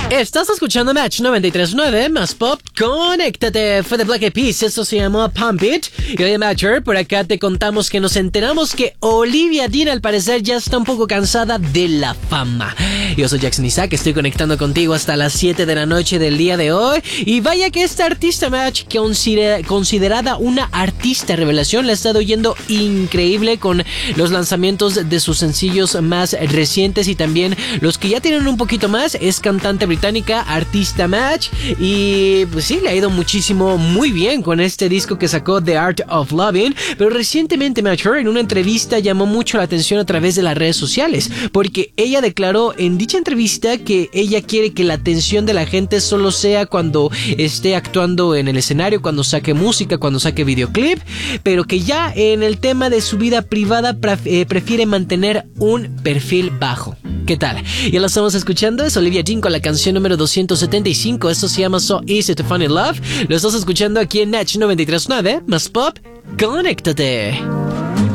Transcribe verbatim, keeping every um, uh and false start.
Estás escuchando Match noventa y tres punto nueve, más pop, conéctate. Fue de Black Eyed Peas, eso se llamó Pump It. Y hoy en Matcher, por acá te contamos que nos enteramos que Olivia Dean al parecer ya está un poco cansada de la fama. Yo soy Jackson Isaac, estoy conectando contigo hasta las siete de la noche del día de hoy. Y vaya que esta artista Match, considera, considerada una artista revelación, la ha estado yendo increíble con los lanzamientos de sus sencillos más recientes y también los que ya tienen un poquito más. Es cantante británica, artista Match, y pues sí, le ha ido muchísimo, muy bien con este disco que sacó The Art of Loving. Pero recientemente Match en una entrevista llamó mucho la atención a través de las redes sociales, porque ella declaró en dicha entrevista que ella quiere que la atención de la gente solo sea cuando esté actuando en el escenario, cuando saque música, cuando saque videoclip, pero que ya en el tema de su vida privada prefiere mantener un perfil bajo. ¿Qué tal? Ya lo estamos escuchando, es Olivia Dean con la canción número doscientos setenta y cinco. Esto se llama So Easy to Fall in Love. Lo estás escuchando aquí en Match noventa y tres punto nueve, más pop, conéctate.